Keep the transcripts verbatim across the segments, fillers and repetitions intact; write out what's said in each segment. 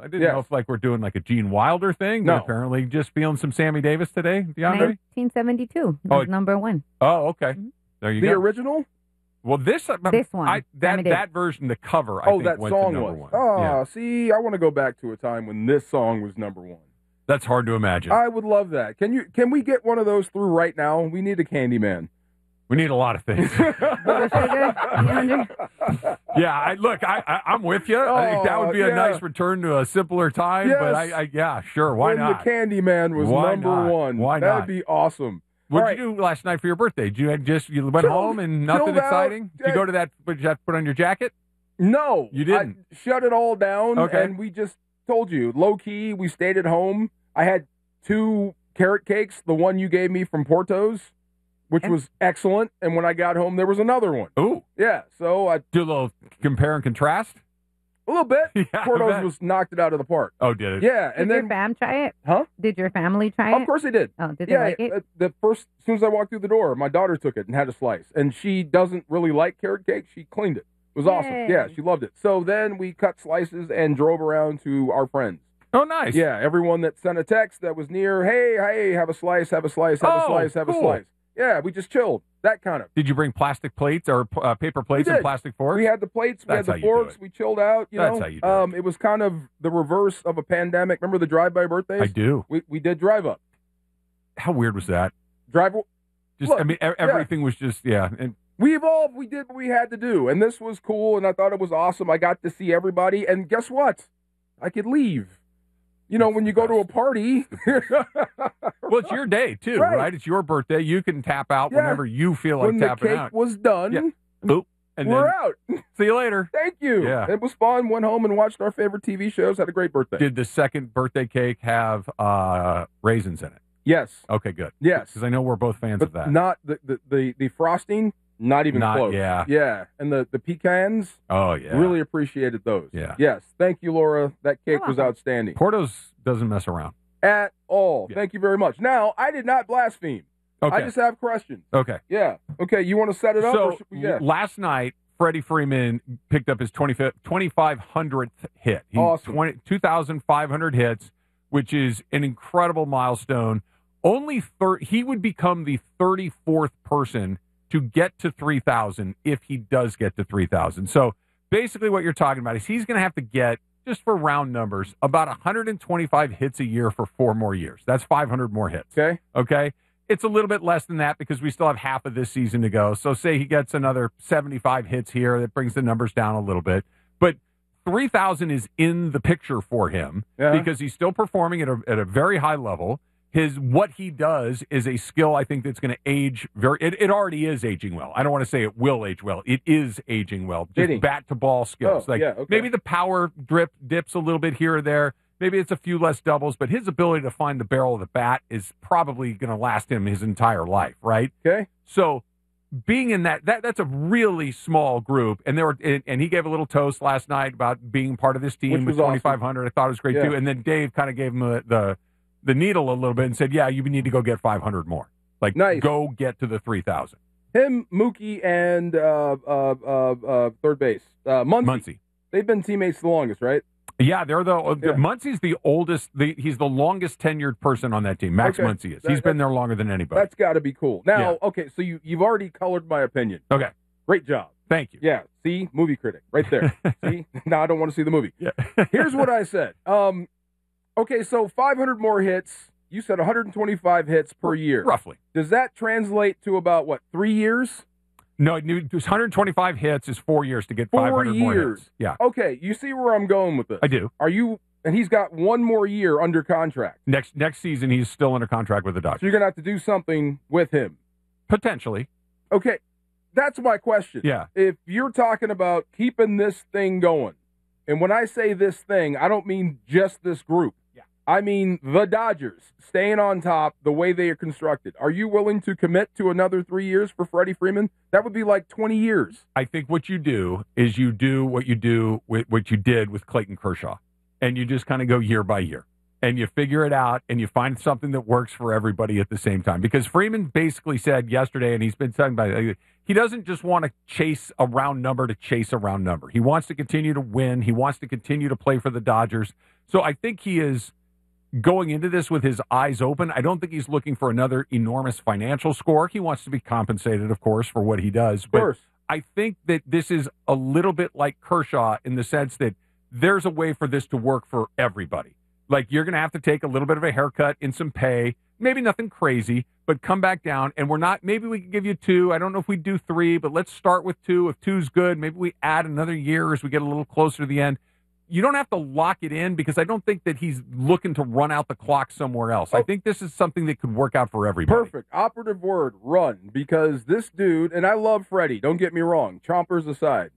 didn't Yes. know if like we're doing like a Gene Wilder thing. No. But apparently just feeling some Sammy Davis today, DeAndre. nineteen seventy-two. Oh, was number one. Oh, okay. Mhm. There you The go. original? Well, this uh, This one, I, that Sammy Davis. that version, the cover. I Oh, think that went to song number was. one. Oh, Yeah. see, I want to go back to a time when this song was number one. That's hard to imagine. I would love that. Can you? Can we get one of those through right now? We need a Candyman. we need a lot of things. yeah, I look, I, I I'm with you. I think that would be a Oh, yeah. nice return to a simpler time. But I, Yes. I yeah, sure, why when not? the Candyman was Why number not? one. Why That'd not? be awesome. What All did you do last night for your birthday? Did you had just you went Chilled- home and nothing chilled out. exciting? Did you go to that? Did you have to put on your jacket? No, You didn't? I shut it all down, Okay. and we just told you, low key. We stayed at home. I had two carrot cakes. The one you gave me from Porto's, which Okay. was excellent. And when I got home, there was another one. Ooh, Yeah, so I do a little compare and contrast. a little bit. Yeah, I Porto's bet. was knocked it out of the park. Oh, did it? Yeah, Did and your then fam try it? huh? Did your family try it? Of course they did. Oh, did they Yeah, like it? uh, the first as soon as I walked through the door, my daughter took it and had a slice, and she doesn't really like carrot cake. She cleaned it. It was awesome. Yay. Yeah, she loved it. So then we cut slices and drove around to our friends. Oh, nice. Yeah, everyone that sent a text that was near, hey, hey, have a slice, have a slice, have a Oh, slice, have cool. a slice. Yeah, we just chilled. That kind of. Did you bring plastic plates or uh, paper plates and did. plastic forks? We had the plates, we That's had how the you do forks, it. we chilled out. You That's know, how you do um, it was kind of the reverse of a pandemic. Remember the drive-by birthdays? I do. We we did drive up, How weird was that? drive. Just, Look, I mean, e- everything was just, yeah. And We evolved. We did what we had to do, and this was cool. And I thought it was awesome. I got to see everybody, and guess what? I could leave. You know, when you go to a party. well, it's your day too, Right. right? It's your birthday. You can tap out Yeah. whenever you feel like when the tapping cake out. was done, Yeah. Boop. And we're then out. see you later. Thank you. Yeah. It was fun. Went home and watched our favorite T V shows. Had a great birthday. Did the second birthday cake have uh, raisins in it? yes. Okay, good. Yes. Because I know we're both fans But of that. not the, the, the, the frosting, not even Not- close. yeah. Yeah. And the, the pecans, oh, yeah. really appreciated those. Yeah. Yes. Thank you, Laura. That cake You're was welcome. outstanding. Porto's doesn't mess around. At all. Yeah. Thank you very much. Now, I did not blaspheme. Okay. I just have questions. okay. Yeah. Okay. You want to set it up? or So should we, yeah. last night, Freddie Freeman picked up his twenty-five hundredth hit. He, Awesome. twenty two thousand five hundred hits, which is an incredible milestone. Only thir- he would become the thirty-fourth person to get to three thousand if he does get to three thousand. So basically what you're talking about is he's going to have to get, just for round numbers, about one hundred twenty-five hits a year for four more years. That's five hundred more hits. Okay. Okay. It's a little bit less than that because we still have half of this season to go. So say he gets another seventy-five hits here. That brings the numbers down a little bit. But three thousand is in the picture for him Yeah. because he's still performing at a, at a very high level. His what he does is a skill I think that's going to age very. It, it already is aging well. I don't want to say it will age well. It is aging well. Just Hitting. bat to ball skills. Oh, like yeah, okay. maybe the power drip dips a little bit here or there. Maybe it's a few less doubles, but his ability to find the barrel of the bat is probably going to last him his entire life, right? Okay. So being in that, that that's a really small group. And there were, and, and he gave a little toast last night about being part of this team Which with was awesome. twenty-five hundred. I thought it was great Yeah. too. And then Dave kind of gave him the, the the needle a little bit and said, yeah, you need to go get five hundred more. Like, Nice. go get to the three thousand. Him, Mookie, and uh, uh, uh, uh, third base, uh, Muncy. Muncy. They've been teammates the longest, right? Yeah, they're the, Yeah. the Muncie's the oldest, the, he's the longest tenured person on that team. Max Okay. Muncy is. That- He's been that- there longer than anybody. That's got to be cool. Now, Yeah. okay, so you, you've already colored my opinion. Okay. Great job. Thank you. Yeah, see, movie critic, right there. See, now I don't want to see the movie. Yeah. Here's what I said. Um, okay, so five hundred more hits. You said one hundred twenty-five hits per year. Roughly. Does that translate to about what, three years? No, it knew- one hundred twenty-five hits is four years to get Four five hundred more years. hits. Yeah, Okay, you see where I'm going with this. I do. Are you? And he's got one more year under contract. Next next season, he's still under contract with the So Dodgers. you're gonna have to do something with him. Potentially. Okay, that's my question. Yeah. If you're talking about keeping this thing going, and when I say this thing, I don't mean just this group. Yeah. I mean the Dodgers staying on top the way they are constructed. Are you willing to commit to another three years for Freddie Freeman? That would be like twenty years. I think what you do is you do what you do with what you did with Clayton Kershaw, and you just kind of go year by year, and you figure it out, and you find something that works for everybody at the same time. Because Freeman basically said yesterday, and he's been saying by he doesn't just want to chase a round number to chase a round number. He wants to continue to win. He wants to continue to play for the Dodgers. So I think he is going into this with his eyes open. I don't think he's looking for another enormous financial score. He wants to be compensated, of course, for what he does. Of but course. I think that this is a little bit like Kershaw in the sense that there's a way for this to work for everybody. Like, you're going to have to take a little bit of a haircut in some pay, maybe nothing crazy, but come back down. And we're not, maybe we can give you two. I don't know if we do three, but let's start with two. If two's good, maybe we add another year as we get a little closer to the end. You don't have to lock it in because I don't think that he's looking to run out the clock somewhere else. Oh. I think this is something that could work out for everybody. Perfect. Operative word, run, because this dude, and I love Freddie, don't get me wrong, chompers aside.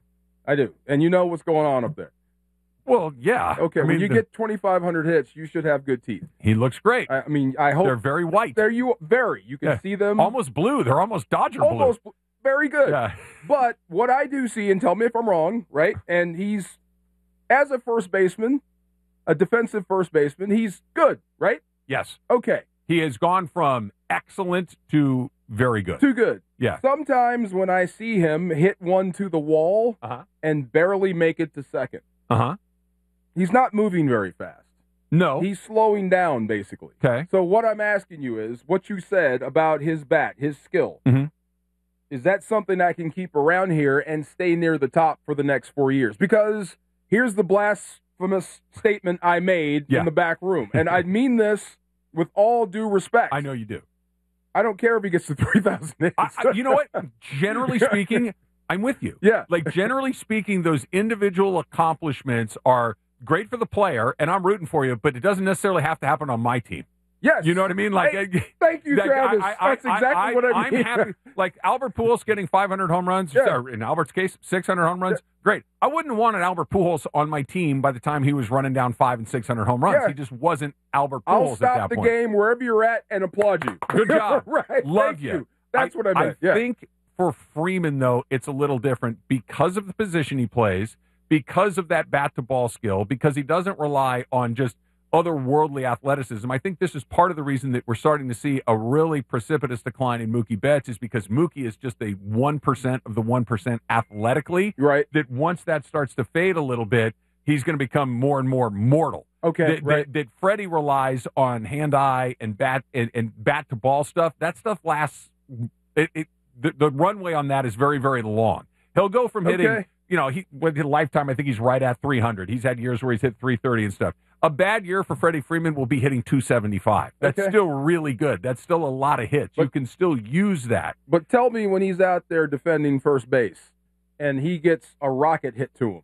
I do. And you know what's going on up there. Well, yeah. Okay, I when mean, you the- get twenty-five hundred hits, you should have good teeth. he looks great. I, I mean, I hope. They're very white. There you very. You can Yeah. see them. Almost blue. They're almost Dodger blue. Almost bl- very good. Yeah. But what I do see, and tell me if I'm wrong, right? And he's, as a first baseman, a defensive first baseman, he's good, right? Yes. Okay, He has gone from excellent to very good. too good. Yeah. Sometimes when I see him hit one to the wall Uh-huh. and barely make it to second, Uh-huh. he's not moving very fast. No. He's slowing down, basically. Okay. So what I'm asking you is, what you said about his bat, his skill, Mhm. is that something I can keep around here and stay near the top for the next four years? Because here's the blasphemous statement I made Yeah. in the back room, and I mean this with all due respect. I know you do. I don't care if he gets to three thousand hits. I, I, you know what? Generally speaking, I'm with you. Yeah. Like, generally speaking, those individual accomplishments are great for the player, and I'm rooting for you, but it doesn't necessarily have to happen on my team. Yes. You know what I mean? Like, Hey, I- Thank you, Like, Travis. I- I- That's exactly I- what I I'm mean. happy. Like, Albert Pujols getting five hundred home runs, Yeah. or in Albert's case, six hundred home runs. Great. I wouldn't want an Albert Pujols on my team by the time he was running down five and six hundred home runs. Yeah. He just wasn't Albert I'll Pujols at stop that the point. game wherever you're at and applaud you. Good job. Right. Love Thank you. That's what I meant. I yeah. think for Freeman, though, it's a little different because of the position he plays, because of that bat to ball skill, because he doesn't rely on just otherworldly athleticism. I think this is part of the reason that we're starting to see a really precipitous decline in Mookie Betts is because Mookie is just a one percent of the one percent athletically. Right. That once that starts to fade a little bit, he's going to become more and more mortal. Okay. That, right. that, that Freddie relies on hand-eye and bat and, and bat to ball stuff. That stuff lasts. It, it the, the runway on that is very, very long. He'll go from hitting, Okay. you know, he with his lifetime. I think he's right at three hundred. He's had years where he's hit three thirty and stuff. A bad year for Freddie Freeman will be hitting two seventy-five. That's Okay. still really good. That's still a lot of hits. you But- can still use that. But tell me when he's out there defending first base and he gets a rocket hit to him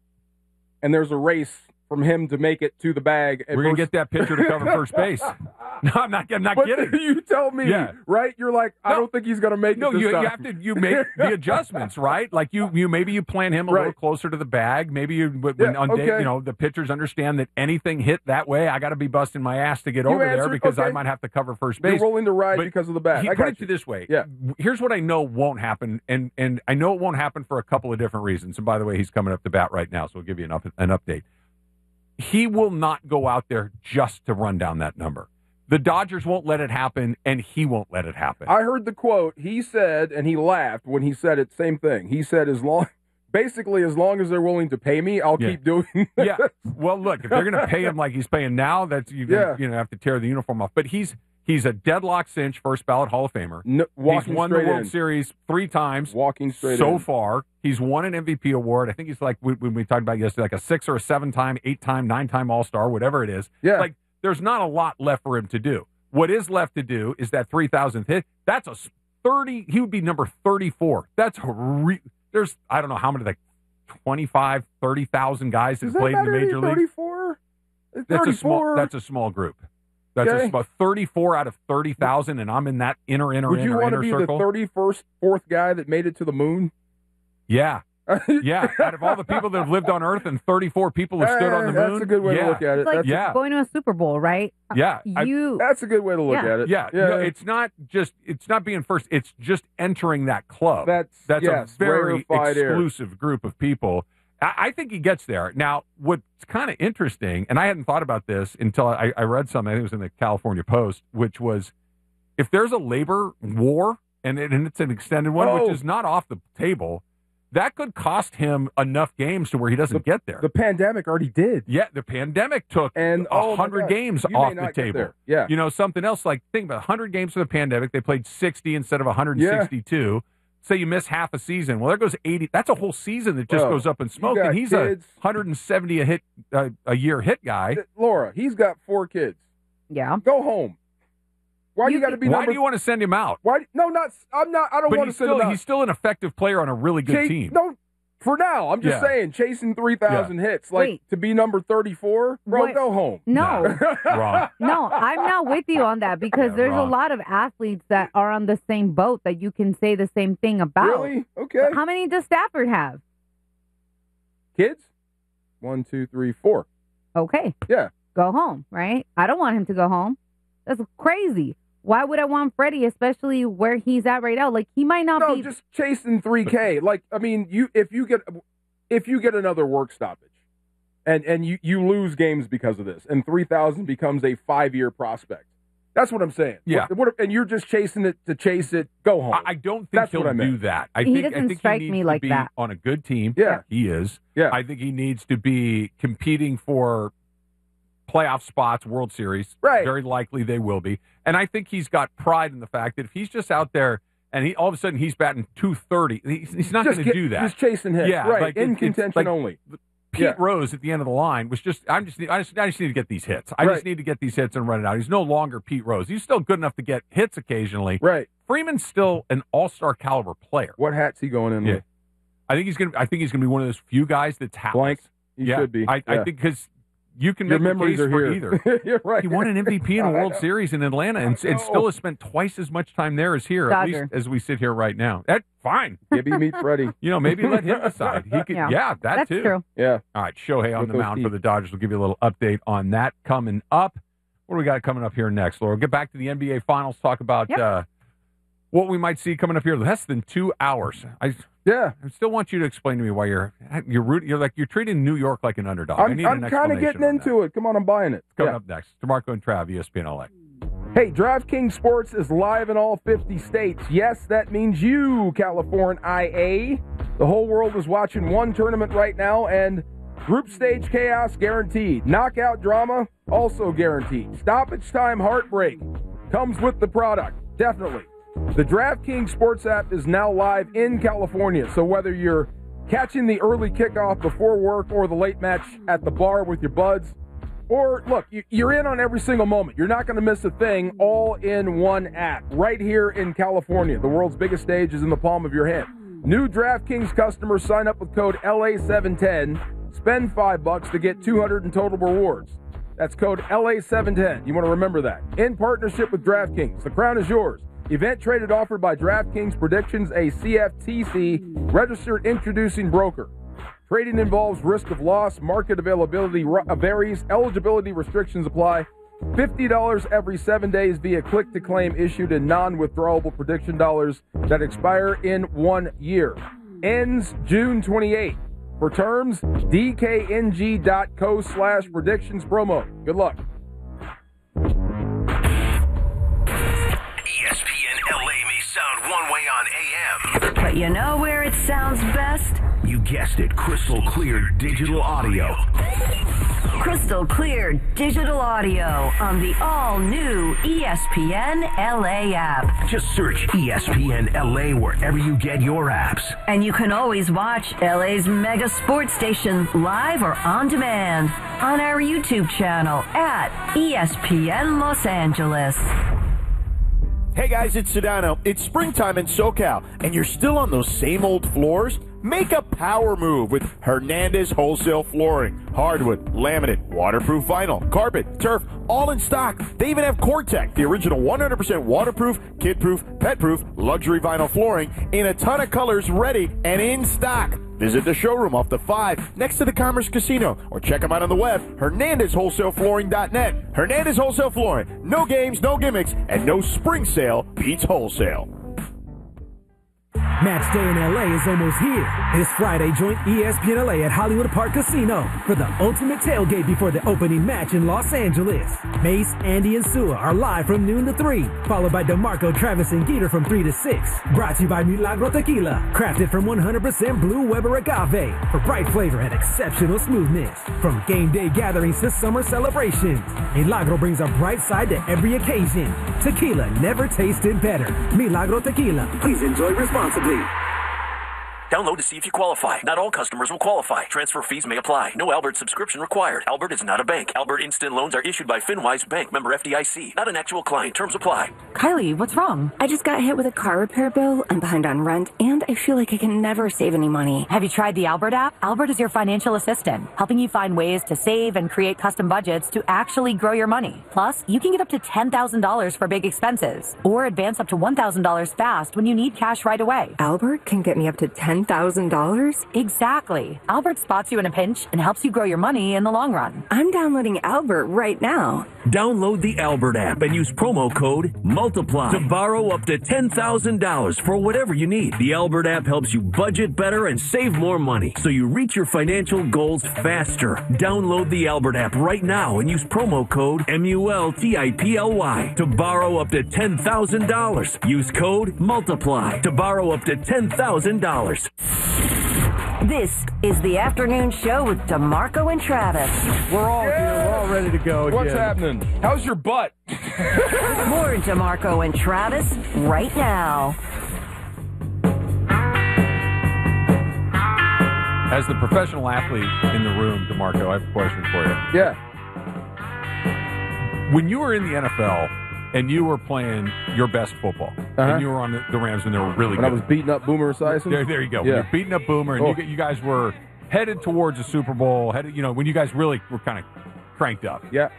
and there's a race from him to make it to the bag. at We're gonna first- get that pitcher to cover first base. No, I'm not. I'm not But kidding. you tell me, Yeah. right? You're like, I No. don't think he's going to make No, it this you, time. you have to. You make the adjustments, right? Like you, you maybe you plan him a little Right. closer to the bag. Maybe you, when Yeah, on day, okay. you know, the pitchers understand that anything hit that way, I got to be busting my ass to get You over there answered, because I okay. might have to cover first You're base. rolling the ride But because of the bat. He I put got it to you. this way. Yeah. Here's what I know won't happen, and and I know it won't happen for a couple of different reasons. And by the way, he's coming up to bat right now, so we'll give you an up, an update. He will not go out there just to run down that number. The Dodgers won't let it happen, and he won't let it happen. I heard the quote. He said, and he laughed when he said it. Same thing. He said, as long, basically, as long as they're willing to pay me, I'll Yeah. keep doing. Yeah. Well, look, if they're going to pay him like he's paying now, that's you Yeah. you know have to tear the uniform off. But he's he's a deadlock cinch, first ballot Hall of Famer. No, walking He's won the straight World in. Series three times Walking straight so in. far. He's won an M V P award. I think he's like when we talked about yesterday, like a six or a seven time, eight time, nine time All Star, whatever it is. Yeah. Like there's not a lot left for him to do. What is left to do is that three thousandth hit. That's a thirty. He would be number thirty-four. That's a re, there's I don't know how many like twenty-five, thirty thousand guys that Does have that played in the matter? major league. thirty-four? That's a small. thirty-four? That's a small group. That's Okay. a small thirty-four out of thirty thousand, and I'm in that inner inner Would inner you want to inner be circle. the thirty-first, fourth guy that made it to the moon? Yeah, yeah. Out of all the people that have lived on Earth, and thirty-four people have stood on the moon. That's a good way yeah. to look at it. It's like That's, Yeah. going to a Super Bowl, right? Yeah, I- You that's a good way to look Yeah. at it. Yeah, yeah. no, it's not just it's not being first. It's just entering that club. That's That's yes, a very rarefied air. exclusive group of people. I, I think he gets there. Now, what's kind of interesting, and I hadn't thought about this until I, I read something. I think it was in the California Post, which was if there's a labor war and, it, and it's an extended one, Oh. which is not off the table, that could cost him enough games to where he doesn't The- get there. The pandemic already did. yeah, the pandemic took And a oh my hundred God, games you may off not the get table. there. Yeah. You know, something else like think about one hundred games for the pandemic. They played sixty instead of one hundred sixty-two. Say you miss half a season. Well, there goes eighty. That's a whole season that just Bro, goes up in you smoke. got And he's kids. a one hundred seventy a hit uh, a year hit guy. Th- Laura, he's got four kids. Yeah. Go home. Why You you got to be Why number? do you want to send him out? Why? No, not. I'm not. I don't But want to he's send still him out. he's still an effective player on a really good Chase- team. No, for now, I'm just Yeah. saying, chasing three thousand hits, like Wait. to be number thirty-four, bro, What? go home. No. Wrong. No, I'm not with you on that because Yeah, there's wrong. a lot of athletes that are on the same boat that you can say the same thing about. Really? Okay. How many does Stafford have? Kids? One, two, three, four. Okay. Yeah. Go home, right? I don't want him to go home. That's crazy. Why would I want Freddie, especially where he's at right now? Like he might not No, be. just chasing three K. Like, I mean, you if you get if you get another work stoppage, and and you you lose games because of this, and three thousand becomes a five year prospect. That's what I'm saying. Yeah. What, what, and you're just chasing it to chase it. Go home. I, I don't think That's he'll what I meant. do that. I He think I doesn't think strike he needs me to like be that. on a good team. Yeah. He is. Yeah. I think he needs to be competing for playoff spots, World Series. Right. Very likely they will be. And I think he's got pride in the fact that if he's just out there and he all of a sudden he's batting two thirty, he's, he's not just going to get- do that. Just chasing hits. Yeah, right. like it- in it's contention like- only. Pete Yeah. Rose at the end of the line was just I'm just I just I just need to get these hits. I Right. just need to get these hits and run it out. He's no longer Pete Rose. He's still good enough to get hits occasionally. Right. Freeman's still an all-star caliber player. What hat's he going in Yeah. with? I think he's going to I think he's going to be one of those few guys that's hapless. Blank. He yeah, should be. I, I Yeah. think because you can Your make a memories case are for here. either. You're right. He won an M V P in a I World know. Series in Atlanta, and, I and know. still has spent twice as much time there as here, at Dodger. least as we sit here right now. That's fine. Gibby meet Freddie. You know, maybe let him decide. He could, yeah. Yeah. that That's too. true. Yeah. All right, Shohei on With the those mound for teeth. the Dodgers. We'll give you a little update on that coming up. What do we got coming up here next, Laura? We'll get back to the N B A Finals, talk about Yep. uh, what we might see coming up here less than two hours. I, Yeah. I still want you to explain to me why you're you're rooting, you're like you're treating New York like an underdog. I I'm, need I'm an kind of explanation getting on into it. Come on, I'm buying it. that. Coming Yeah. up next, DeMarco and Trav, E S P N L A. Hey, DraftKings Sports is live in all fifty states. Yes, that means you, California I A. The whole world is watching one tournament right now, and group stage chaos guaranteed. Knockout drama also guaranteed. Stoppage time heartbreak comes with the product, definitely. The DraftKings Sports app is now live in California, so whether you're catching the early kickoff before work or the late match at the bar with your buds, or, look, you- you're in on every single moment. You're not going to miss a thing, all in one app, right here in California. The world's biggest stage is in the palm of your hand. New DraftKings customers sign up with code L A seven ten, spend five bucks to get two hundred in total rewards. That's code L A seven ten. You want to remember that. In partnership with DraftKings, the crown is yours. Event traded offered by DraftKings Predictions, a C F T C registered introducing broker. Trading involves risk of loss, market availability ru- varies, eligibility restrictions apply. fifty dollars every seven days via click to claim issued in non-withdrawable prediction dollars that expire in one year. Ends June twenty-eighth. For terms, D K N G dot co slash predictions promo. Good luck. E S P N L A may sound one way on A M. But you know where it sounds best? You guessed it, crystal clear digital audio. Crystal clear digital audio on the all-new E S P N L A app. Just search E S P N L A wherever you get your apps. And you can always watch L A's mega sports station live or on demand on our YouTube channel at E S P N Los Angeles. Hey guys, it's Sedano. It's springtime in SoCal, and you're still on those same old floors? Make a power move with Hernandez Wholesale Flooring. Hardwood, laminate, waterproof vinyl, carpet, turf, all in stock. They even have Cortec, the original one hundred percent waterproof, kid-proof, pet-proof, luxury vinyl flooring in a ton of colors ready and in stock. Visit the showroom off the five next to the Commerce Casino or check them out on the web, hernandez wholesale flooring dot net. Hernandez Wholesale Flooring. No games, no gimmicks, and no spring sale beats wholesale. Match day in L A is almost here. This Friday, join E S P N L A at Hollywood Park Casino for the ultimate tailgate before the opening match in Los Angeles. Mace, Andy, and Sua are live from noon to three, followed by DeMarco, Travis, and Geeter from three to six. Brought to you by Milagro Tequila, crafted from one hundred percent Blue Weber agave for bright flavor and exceptional smoothness. From game day gatherings to summer celebrations, Milagro brings a bright side to every occasion. Tequila never tasted better. Milagro Tequila. Please enjoy responsibly. Download to see if you qualify. Not all customers will qualify. Transfer fees may apply. No Albert subscription required. Albert is not a bank. Albert Instant Loans are issued by FinWise Bank, member F D I C. Not an actual client. Terms apply. Kylie, what's wrong? I just got hit with a car repair bill. I'm behind on rent, and I feel like I can never save any money. Have you tried the Albert app? Albert is your financial assistant, helping you find ways to save and create custom budgets to actually grow your money. Plus, you can get up to ten thousand dollars for big expenses, or advance up to one thousand dollars fast when you need cash right away. Albert can get me up to ten thousand dollars? Exactly. Albert spots you in a pinch and helps you grow your money in the long run. I'm downloading Albert right now. Download the Albert app and use promo code MULTIPLY to borrow up to ten thousand dollars for whatever you need. The Albert app helps you budget better and save more money so you reach your financial goals faster. Download the Albert app right now and use promo code M U L T I P L Y to borrow up to ten thousand dollars. Use code MULTIPLY to borrow up to ten thousand dollars. This is the afternoon show with DeMarco and Travis. We're all Yeah. here. We're all ready to go again. What's happening? How's your butt? More DeMarco and Travis right now. As the professional athlete in the room, DeMarco, I have a question for you. Yeah. When you were in the N F L and you were playing your best football, Uh-huh. and you were on the, the Rams when they were really When good. I was beating up Boomer Esiason? There, there you go. When Yeah. you're beating up Boomer, and Oh. you, you guys were headed towards a Super Bowl, headed, you know, when you guys really were kind of cranked up. Yeah.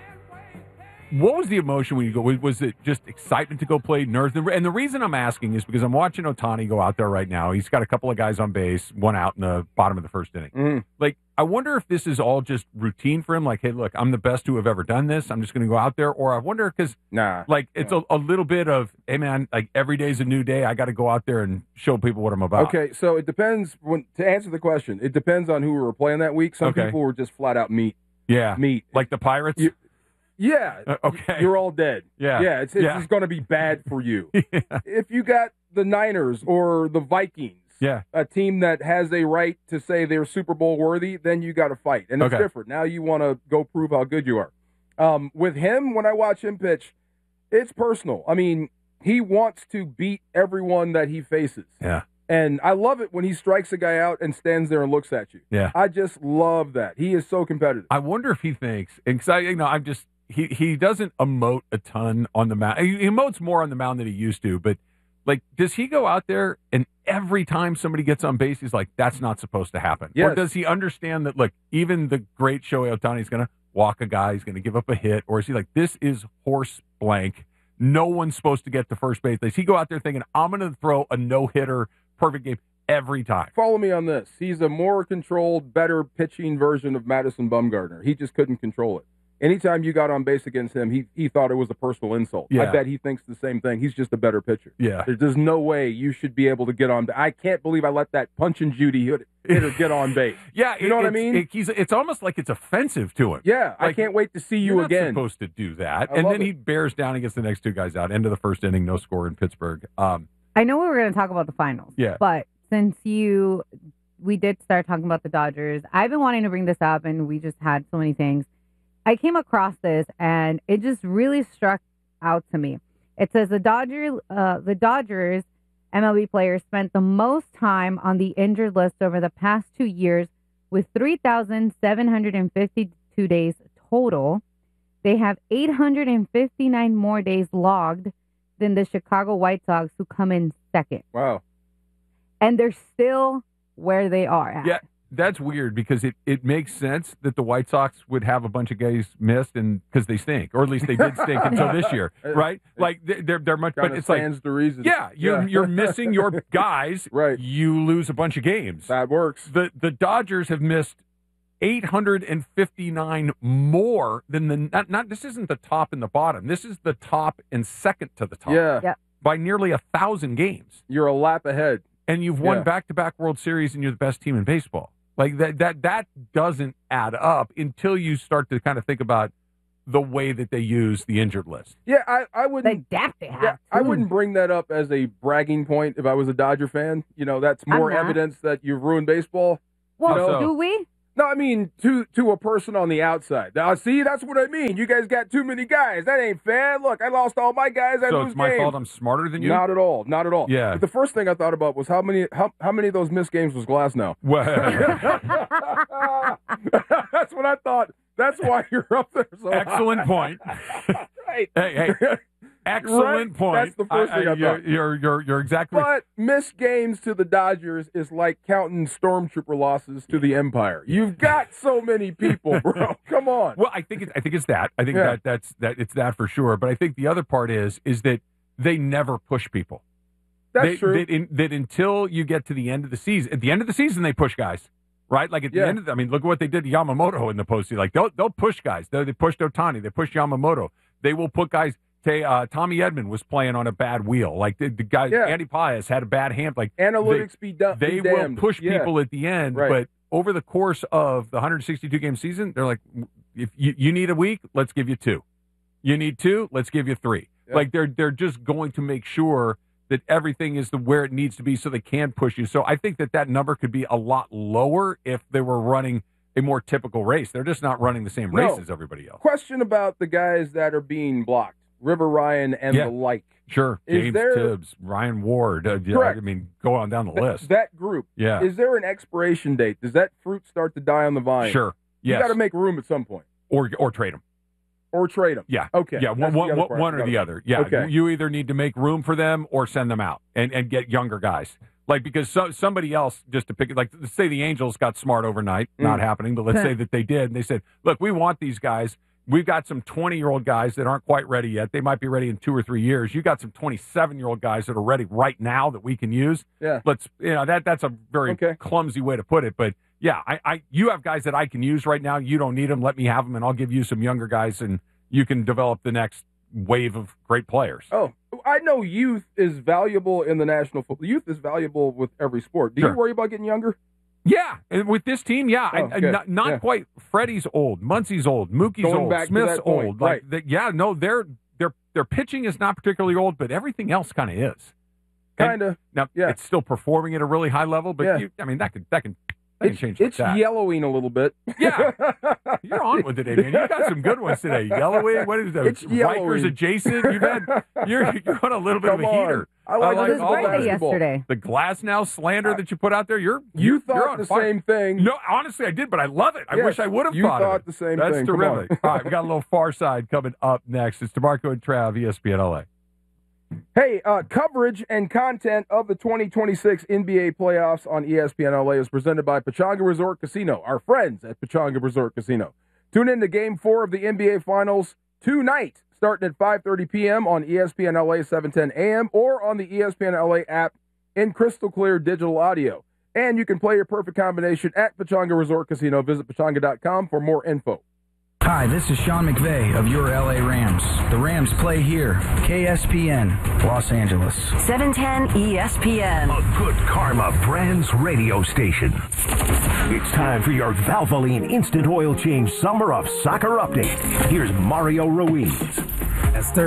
What was the emotion when you go? Was, was it just excitement to go play nerves? And the reason I'm asking is because I'm watching Ohtani go out there right now. He's got a couple of guys on base, one out in the bottom of the first inning. Mm. Like, I wonder if this is all just routine for him. Like, hey, look, I'm the best to have ever done this. I'm just going to go out there. Or I wonder because, nah, like, it's a, a little bit of, hey, man, like every day's a new day. I got to go out there and show people what I'm about. Okay, so it depends. When to answer the question, it depends on who we were playing that week. Some Okay. people were just flat out meat. Yeah. Meat. Like the Pirates? You- Yeah. Uh, okay. You're all dead. Yeah. Yeah. It's, it's Yeah. just going to be bad for you. yeah. If you got the Niners or the Vikings, Yeah. a team that has a right to say they're Super Bowl worthy, then you got to fight. And it's Okay. different. Now you want to go prove how good you are. Um, with him, when I watch him pitch, it's personal. I mean, he wants to beat everyone that he faces. Yeah. And I love it when he strikes a guy out and stands there and looks at you. Yeah. I just love that. He is so competitive. I wonder if he thinks, and 'cause I, you know, I'm just, he, he doesn't emote a ton on the mound. He emotes more on the mound than he used to, but like, does he go out there and every time somebody gets on base, he's like, that's not supposed to happen? Yes. Or does he understand that, look, even the great Shohei Ohtani is going to walk a guy, he's going to give up a hit, or is he like, this is horse blank. No one's supposed to get to first base. Does he go out there thinking, I'm going to throw a no-hitter, perfect game every time? Follow me on this. He's a more controlled, better pitching version of Madison Bumgarner. He just couldn't control it. Anytime you got on base against him, he he thought it was a personal insult. Yeah. I bet he thinks the same thing. He's just a better pitcher. Yeah. There's, there's no way you should be able to get on. I can't believe I let that punch and Judy hit- hitter get on base. Yeah. You know what I it's- mean? It, he's, it's almost like it's offensive to him. Yeah, I Like, can't wait to see you You're not again. supposed to do that. I and love then it. he bears down against the next two guys out. End of the first inning, no score in Pittsburgh. Um, I know we were going to talk about the finals. Yeah. But since you, we did start talking about the Dodgers, I've been wanting to bring this up, and we just had so many things. I came across this, and it just really struck out to me. It says the Dodger, uh, the Dodgers M L B players spent the most time on the injured list over the past two years, with three thousand seven hundred fifty-two days total. They have eight hundred fifty-nine more days logged than the Chicago White Sox, who come in second. Wow. And they're still where they are at. yeah, that's weird because it, it makes sense that the White Sox would have a bunch of guys missed and because they stink, or at least they did stink until this year, right? Like they're they're much, but Kinda it's like stands to reason. yeah, you're Yeah. you're missing your guys, Right. You lose a bunch of games. That works. The the Dodgers have missed eight hundred fifty-nine more than the not, not this isn't the top and the bottom. This is the top and second to the top. Yeah. Yep. By nearly a thousand games. You're a lap ahead. and you've won Yeah. back-to-back World Series, and you're the best team in baseball. Like that, that, that doesn't add up until you start to kind of think about the way that they use the injured list. Yeah, I, I wouldn't. They definitely have Yeah, to. I wouldn't bring that up as a bragging point if I was a Dodger fan. You know, that's more I'm not. evidence that you've ruined baseball. Well, you know? do we? No, I mean to to a person on the outside. Now, see, that's what I mean. You guys got too many guys. That ain't fair. Look, I lost all my guys. I So lose it's my games. fault I'm smarter than you? Not at all. Not at all. Yeah. But the first thing I thought about was how many how how many of those missed games was Glass now? Well, That's what I thought. That's why you're up there so high. excellent point. Right. Hey, hey, excellent Right? point. That's the first thing I you're, thought. you're, you're, you're exactly But missed games to the Dodgers is like counting stormtrooper losses to the Empire. You've got so many people, bro. Come on. Well, I think it's, I think it's that. I think Yeah. that that's that it's that for sure. But I think the other part is is that they never push people. That's they, true. That, in, that until you get to the end of the season, at the end of the season, they push guys, right? Like at the Yeah. end of, the, I mean, look at what they did to Yamamoto in the postseason. Like they'll they'll push guys. They, they pushed Ohtani. They pushed Yamamoto. They will put guys. Say, uh, Tommy Edman was playing on a bad wheel. Like the, the guy, Yeah. Andy Pius had a bad hand. Like Analytics they, be done. they be will damned. push Yeah. people at the end, Right. but over the course of the one hundred sixty-two game season, they're like, if you, you need a week, let's give you two. You need two, let's give you three. Yeah. Like they're they're just going to make sure that everything is the where it needs to be so they can push you. So I think that that number could be a lot lower if they were running a more typical race. They're just not running the same race No. as everybody else. Question about the guys that are being blocked. River Ryan and Yeah. the like. Sure, Is James there- Tibbs, Ryan Ward. Uh, yeah, Correct. I mean, go on down the Th- list. That group. Yeah. Is there an expiration date? Does that fruit start to die on the vine? Sure. You Yes. got to make room at some point. or or trade them. Or trade them. Yeah. Okay. Yeah. One, That's the one, other one, part. one or Got the it. other. Yeah. Okay. You either need to make room for them or send them out and, and get younger guys. Like, because so, somebody else, just to pick it, like, let's say the Angels got smart overnight, not Mm. happening, but let's say that they did. And they said, look, we want these guys. We've got some twenty-year-old guys that aren't quite ready yet. They might be ready in two or three years. You got some twenty-seven-year-old guys that are ready right now that we can use. Yeah. Let's, you know, that that's a very Okay. clumsy way to put it. But, yeah, I, I you have guys that I can use right now. You don't need them. Let me have them, and I'll give you some younger guys, and you can develop the next wave of great players. Oh, I know youth is valuable in the national football. Youth is valuable with every sport. Do Sure. you worry about getting younger? Yeah, and with this team, yeah, I, Oh, I- good. not, not Yeah. quite. Freddie's old, Muncie's old, Mookie's Going old, back to Smith's that point, old. Like, right. the, yeah, no, their their their pitching is not particularly old, but everything else kind of is. And Kind of. Now, Yeah. it's still performing at a really high level, but Yeah. you, I mean, that could that can that can It's, change like it's that. yellowing a little bit. Yeah, you're on with it, man. You got some good ones today. Yellowing, what is that? It's Rikers yellowing. adjacent. You've had you're you're on a little bit Come of a on. heater. I like It was baseball, all great that. day basketball. yesterday. The glass now slander that you put out there. You're You you're thought on the fire. same thing. No, honestly, I did, but I love it. I Yes, wish I would have you thought, thought of it. the same That's thing. Come terrific. on. All right, we got a little Far Side coming up next. It's DeMarco and Trav, E S P N L A. Hey, uh, coverage and content of the twenty twenty-six N B A playoffs on E S P N L A is presented by Pechanga Resort Casino, our friends at Pechanga Resort Casino. Tune in to Game four of the N B A Finals tonight, starting at five thirty p.m. on E S P N L A seven ten a m or on the E S P N L A app in crystal clear digital audio. And you can play your perfect combination at Pechanga Resort Casino. Visit pechanga dot com for more info. Hi, this is Sean McVay of your L A Rams. The Rams play here, K S P N, Los Angeles. seven ten E S P N. A good karma brands radio station. It's time for your Valvoline Instant Oil Change Summer of Soccer update. Here's Mario Ruiz. As